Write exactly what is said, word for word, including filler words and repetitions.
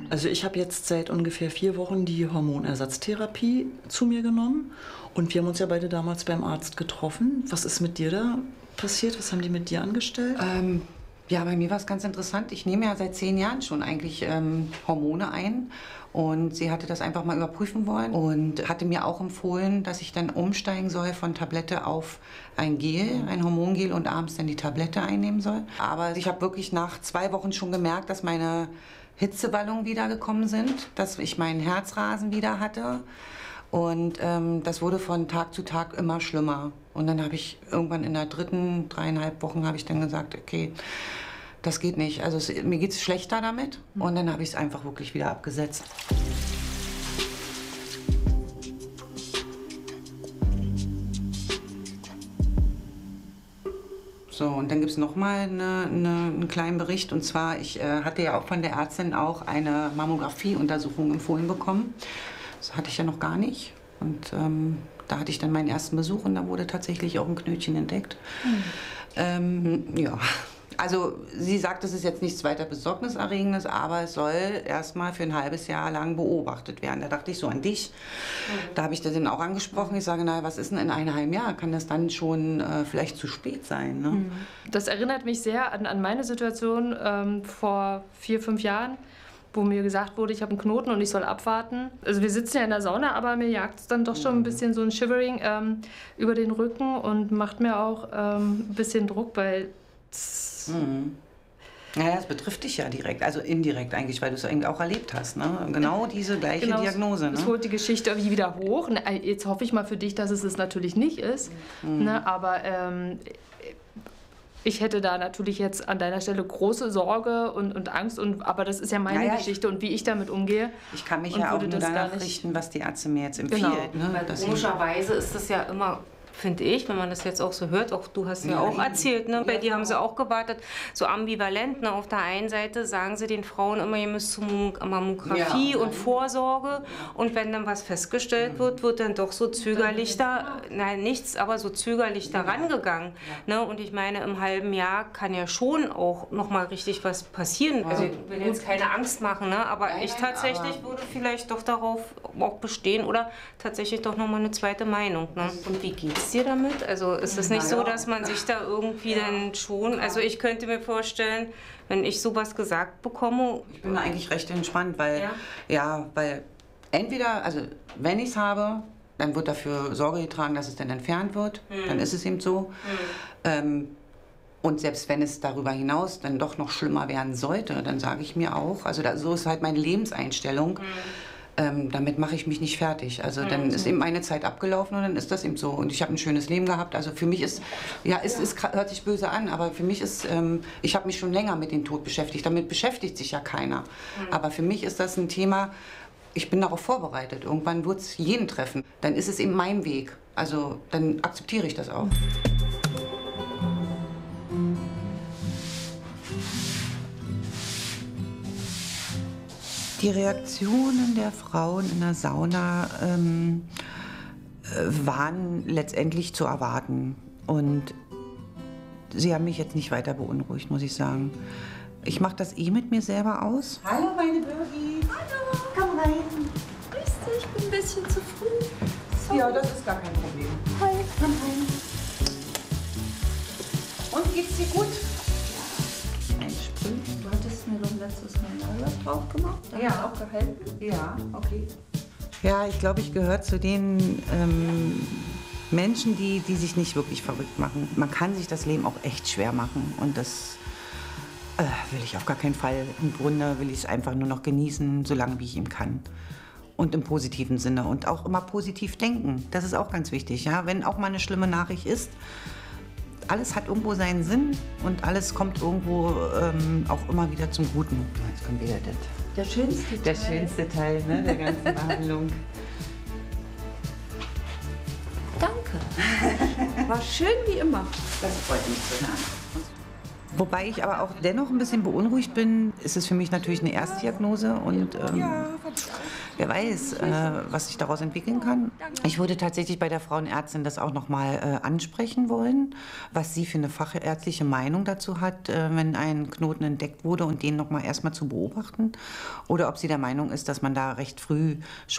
Also ich habe jetzt seit ungefähr vier Wochen die Hormonersatztherapie zu mir genommen und wir haben uns ja beide damals beim Arzt getroffen. Was ist mit dir da passiert? Was haben die mit dir angestellt? Ähm, ja, bei mir war es ganz interessant. Ich nehme ja seit zehn Jahren schon eigentlich ähm, Hormone ein. Und sie hatte das einfach mal überprüfen wollen und hatte mir auch empfohlen, dass ich dann umsteigen soll von Tablette auf ein Gel, ein Hormongel und abends dann die Tablette einnehmen soll. Aber ich habe wirklich nach zwei Wochen schon gemerkt, dass meine Hitzewallungen wiedergekommen sind, dass ich meinen Herzrasen wieder hatte. Und ähm, das wurde von Tag zu Tag immer schlimmer. Und dann habe ich irgendwann in der dritten, dreieinhalb Wochen, habe ich dann gesagt, okay, das geht nicht. Also es, mir geht es schlechter damit. Und dann habe ich es einfach wirklich wieder abgesetzt. So, und dann gibt es noch mal eine, eine, einen kleinen Bericht. Und zwar, ich äh, hatte ja auch von der Ärztin auch eine Mammografie-Untersuchung empfohlen bekommen. Das hatte ich ja noch gar nicht. Und ähm, da hatte ich dann meinen ersten Besuch und da wurde tatsächlich auch ein Knötchen entdeckt. Mhm. Ähm, ja. Also sie sagt, es ist jetzt nichts weiter Besorgniserregendes, aber es soll erstmal für ein halbes Jahr lang beobachtet werden. Da dachte ich so an dich. Mhm. Da habe ich das dann auch angesprochen. Ich sage, naja, was ist denn in einem halben Jahr? Kann das dann schon äh, vielleicht zu spät sein? Ne? Mhm. Das erinnert mich sehr an, an meine Situation ähm, vor vier, fünf Jahren, wo mir gesagt wurde, ich habe einen Knoten und ich soll abwarten. Also wir sitzen ja in der Sauna, aber mir jagt es dann doch schon ein bisschen so ein Shivering ähm, über den Rücken und macht mir auch ähm, ein bisschen Druck, weil Mhm. Naja, das betrifft dich ja direkt, also indirekt eigentlich, weil du es eigentlich auch erlebt hast, ne? Genau diese gleiche genau, Diagnose. Ne? Es holt die Geschichte irgendwie wieder hoch. Jetzt hoffe ich mal für dich, dass es es natürlich nicht ist, mhm. ne? Aber ähm, ich hätte da natürlich jetzt an deiner Stelle große Sorge und, und Angst, und, aber das ist ja meine naja, Geschichte und wie ich damit umgehe. Ich kann mich ja auch nur danach richten, was die Ärzte mir jetzt empfiehlt. Genau. Ne? Weil komischerweise ist das ja immer, finde ich, wenn man das jetzt auch so hört, auch du hast ja, ja auch erzählt, ne? Bei ja, dir haben sie auch gewartet, so ambivalent. Ne? Auf der einen Seite sagen sie den Frauen immer, ihr müsst zur Mammographie ja, und Vorsorge. Ja. Und wenn dann was festgestellt wird, wird dann doch so zögerlich da, nein, nichts, aber so zögerlich da rangegangen. Ja. Ne? Und ich meine, im halben Jahr kann ja schon auch noch mal richtig was passieren. Also ich will jetzt keine Angst machen, ne? Aber nein, ich tatsächlich aber würde vielleicht doch darauf auch bestehen oder tatsächlich doch noch mal eine zweite Meinung. Ne? Und wie geht's dir damit? Also ist es nicht so, dass man sich da irgendwie ja. dann schon, also ich könnte mir vorstellen, wenn ich sowas gesagt bekomme. Ich bin da eigentlich recht entspannt, weil, ja, ja weil entweder, also wenn ich es habe, dann wird dafür Sorge getragen, dass es dann entfernt wird, hm. dann ist es eben so. Hm. Ähm, und selbst wenn es darüber hinaus dann doch noch schlimmer werden sollte, dann sage ich mir auch, also da, so ist halt meine Lebenseinstellung, hm. Ähm, damit mache ich mich nicht fertig. Also dann ist eben meine Zeit abgelaufen und dann ist das eben so. Und ich habe ein schönes Leben gehabt. Also für mich ist, ja, es, es hört sich böse an, aber für mich ist, ähm, ich habe mich schon länger mit dem Tod beschäftigt. Damit beschäftigt sich ja keiner. Mhm. Aber für mich ist das ein Thema, ich bin darauf vorbereitet. Irgendwann wird es jeden treffen. Dann ist es eben mein Weg. Also dann akzeptiere ich das auch. Die Reaktionen der Frauen in der Sauna ähm, waren letztendlich zu erwarten. Und sie haben mich jetzt nicht weiter beunruhigt, muss ich sagen. Ich mache das eh mit mir selber aus. Hallo, meine Birgi. Hallo, komm rein. Grüß dich, ich bin ein bisschen zu früh. So. Ja, das ist gar kein Problem. Hi, komm rein. Und geht's dir gut? Du hattest mir doch letztes Mal Nagellack drauf gemacht. Da ja. Hat auch gehalten. Ja, okay. Ja, ich glaube, ich gehöre zu den ähm, Menschen, die, die sich nicht wirklich verrückt machen. Man kann sich das Leben auch echt schwer machen. Und das äh, will ich auf gar keinen Fall. Im Grunde will ich es einfach nur noch genießen, solange wie ich ihm kann. Und im positiven Sinne. Und auch immer positiv denken. Das ist auch ganz wichtig. Ja? Wenn auch mal eine schlimme Nachricht ist, alles hat irgendwo seinen Sinn und alles kommt irgendwo ähm, auch immer wieder zum Guten. Jetzt kommt wieder das. Der schönste Teil. Der schönste Teil, ne, der ganzen Behandlung. Danke. War schön wie immer. Das freut mich zu hören. Wobei ich aber auch dennoch ein bisschen beunruhigt bin, ist es für mich natürlich eine Erstdiagnose und ähm, wer weiß, äh, was sich daraus entwickeln kann. Ich würde tatsächlich bei der Frauenärztin das auch noch mal äh, ansprechen wollen, was sie für eine fachärztliche Meinung dazu hat, äh, wenn ein Knoten entdeckt wurde und den noch mal erstmal zu beobachten, oder ob sie der Meinung ist, dass man da recht früh schon